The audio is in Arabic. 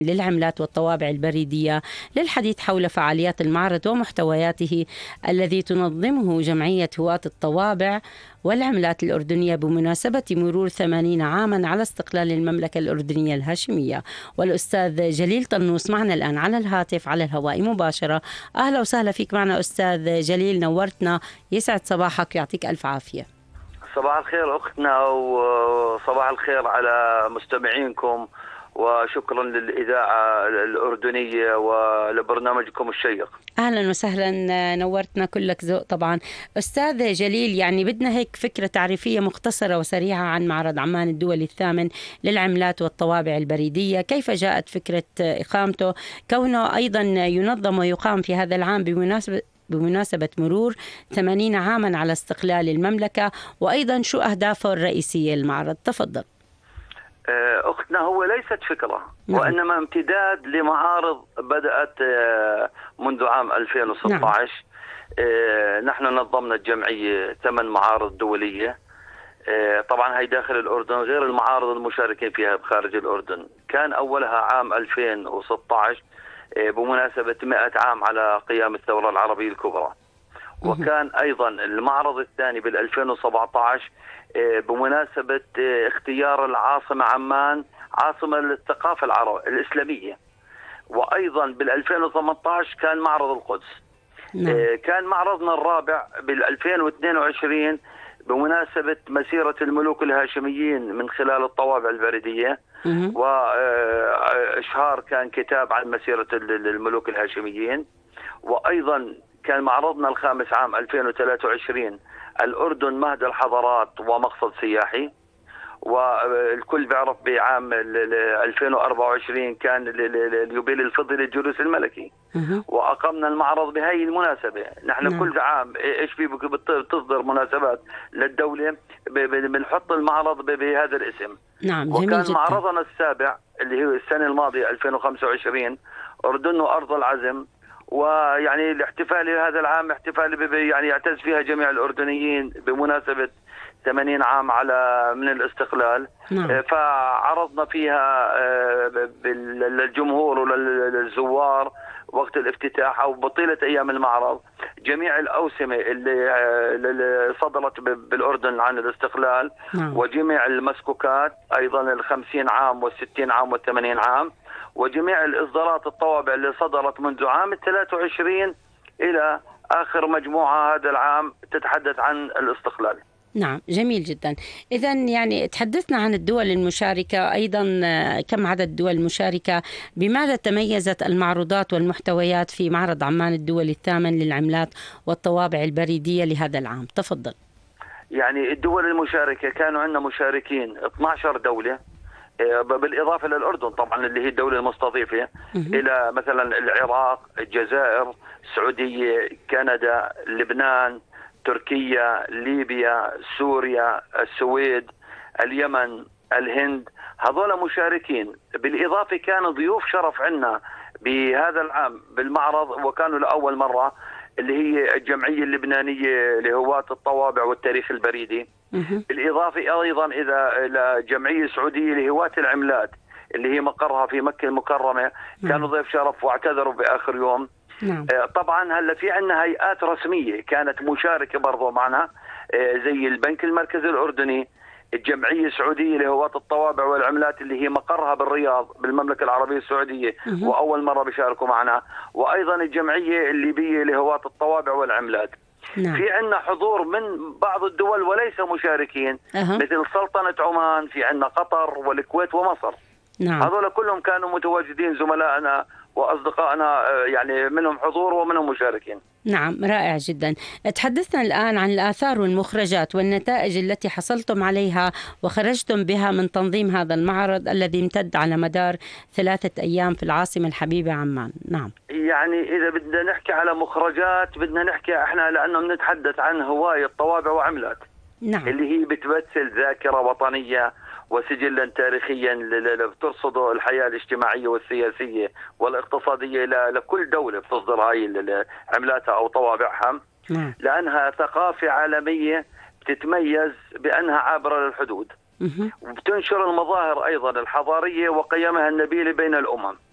للعملات والطوابع البريدية للحديث حول فعاليات المعرض ومحتوياته الذي تنظمه جمعية هواة الطوابع والعملات الأردنية بمناسبة مرور 80 عاما على استقلال المملكة الأردنية الهاشمية. والأستاذ جليل طنوس معنا الآن على الهاتف على الهواء مباشرة. أهلا وسهلا فيك معنا أستاذ جليل، نورتنا، يسعد صباحك، يعطيك ألف عافية. صباح الخير أختنا وصباح الخير على مستمعينكم، وشكرا للإذاعة الأردنية ولبرنامجكم الشيق. أهلا وسهلا، نورتنا، كلك ذوق طبعا. أستاذ جليل، يعني بدنا هيك فكرة تعريفية مختصرة وسريعة عن معرض عمان الدولي الثامن للعملات والطوابع البريدية. كيف جاءت فكرة إقامته، كونه أيضا ينظم ويقام في هذا العام بمناسبة مرور 80 عاما على استقلال المملكة، وأيضا شو أهدافه الرئيسية للمعرض؟ تفضل. أختنا، هو ليست فكرة وإنما امتداد لمعارض بدأت منذ عام 2016. نحن نظمنا الجمعية 8 معارض دولية، طبعا هي داخل الأردن غير المعارض المشاركين فيها بخارج الأردن. كان أولها عام 2016 بمناسبة 100 عام على قيام الثورة العربية الكبرى، وكان أيضا المعرض الثاني بال2017 بمناسبة اختيار العاصمة عمان عاصمة للثقافة الإسلامية، وأيضا بال2018 كان معرض القدس. كان معرضنا الرابع بال2022 بمناسبة مسيرة الملوك الهاشميين من خلال الطوابع البريدية، وإشهار كان كتاب عن مسيرة الملوك الهاشميين. وأيضا كان معرضنا الخامس عام 2023 الأردن مهد الحضارات ومقصد سياحي، والكل بيعرف بعام 2024 كان اليوبيل الفضي للجلوس الملكي، وأقمنا المعرض بهذه المناسبة. نحن كل عام إيش في بتصدر مناسبات للدولة بنحط المعرض بهذا الاسم. وكان جدا. معرضنا السابع اللي هو السنة الماضية 2025 أردن وأرض العزم، ويعني الاحتفال هذا العام احتفال يعني يعتز فيها جميع الأردنيين بمناسبة 80 عام على من الاستقلال. فعرضنا فيها للجمهور وللزوار وقت الافتتاح أو بطيلة أيام المعرض جميع الأوسمة اللي صدرت بالأردن عن الاستقلال، وجميع المسكوكات أيضا 50 عام وال60 عام وال80 عام، وجميع الإصدارات الطوابع اللي صدرت منذ عام 23 إلى آخر مجموعة هذا العام تتحدث عن الاستقلال. نعم، جميل جدا. إذن يعني تحدثنا عن الدول المشاركة أيضا، كم عدد الدول المشاركة؟ بماذا تميزت المعروضات والمحتويات في معرض عمان الدولي الثامن للعملات والطوابع البريدية لهذا العام؟ تفضل. يعني الدول المشاركة كانوا عندنا مشاركين 12 دولة، بالإضافة للأردن طبعا اللي هي الدولة المستضيفة، إلى مثلا العراق، الجزائر، السعودية، كندا، لبنان، تركيا، ليبيا، سوريا، السويد، اليمن، الهند. هذول مشاركين. بالإضافة كان ضيوف شرف عنا بهذا العام بالمعرض، وكانوا لأول مرة اللي هي الجمعية اللبنانية لهواة الطوابع والتاريخ البريدي. بالإضافة أيضا إلى جمعية سعودية لهواة العملات اللي هي مقرها في مكة المكرمة، كانوا ضيف شرف واعتذروا بآخر يوم. طبعا هلا في عندنا هيئات رسمية كانت مشاركة برضو معنا، زي البنك المركزي الأردني، الجمعية السعودية لهواة الطوابع والعملات اللي هي مقرها بالرياض بالمملكة العربية السعودية، وأول مرة بيشاركوا معنا، وأيضا الجمعية الليبية لهواة الطوابع والعملات. في عندنا حضور من بعض الدول وليس مشاركين، مثل سلطنة عمان، في عندنا قطر والكويت ومصر. هذول كلهم كانوا متواجدين، زملائنا وأصدقائنا، يعني منهم حضور ومنهم مشاركين. نعم، رائع جدا. تحدثنا الآن عن الآثار والمخرجات والنتائج التي حصلتم عليها وخرجتم بها من تنظيم هذا المعرض الذي امتد على مدار 3 أيام في العاصمة الحبيبة عمان. نعم، يعني إذا بدنا نحكي على مخرجات بدنا نحكي إحنا لأنه بنتحدث عن هواية طوابع وعملات. اللي هي بتمثل ذاكرة وطنية وسجلا تاريخيا بترصد الحياة الاجتماعية والسياسية والاقتصادية لكل دولة بتصدر هاي عملاتها أو طوابعها، لأنها ثقافة عالمية بتتميز بأنها عابرة للحدود، وبتنشر المظاهر أيضا الحضارية وقيمها النبيلة بين الأمم.